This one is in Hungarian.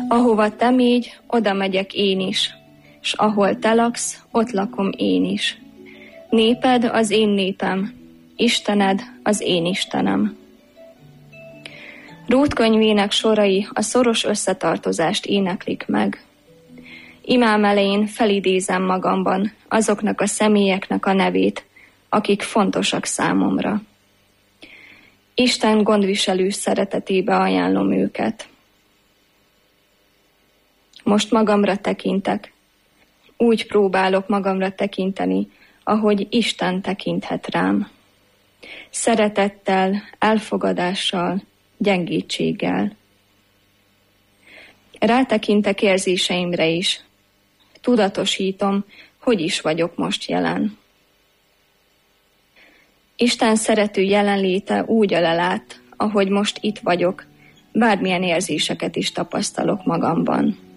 Ahova te mégy, oda megyek én is, s ahol te laksz, ott lakom én is. Néped az én népem, Istened az én Istenem. Rút könyvének sorai a szoros összetartozást éneklik meg. Imám elején felidézem magamban azoknak a személyeknek a nevét, akik fontosak számomra. Isten gondviselő szeretetébe ajánlom őket. Most magamra tekintek. Úgy próbálok magamra tekinteni, ahogy Isten tekinthet rám. Szeretettel, elfogadással, gyengítséggel. Rátekintek érzéseimre is. Tudatosítom, hogy is vagyok most jelen. Isten szerető jelenléte úgy ölel át, ahogy most itt vagyok, bármilyen érzéseket is tapasztalok magamban.